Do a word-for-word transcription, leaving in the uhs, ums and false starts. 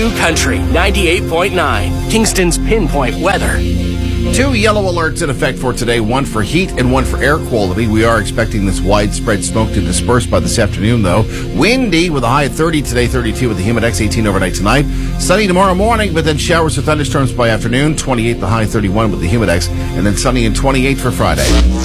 New Country ninety-eight point nine, Kingston's Pinpoint Weather. Two yellow alerts in effect for today, one for heat and one for air quality. We are expecting this widespread smoke to disperse by this afternoon, though. Windy with a high of thirty today, thirty-two with the Humidex, eighteen overnight tonight. Sunny tomorrow morning, but then showers or thunderstorms by afternoon, twenty-eight the high, thirty-one with the Humidex, and then sunny and twenty-eight for Friday.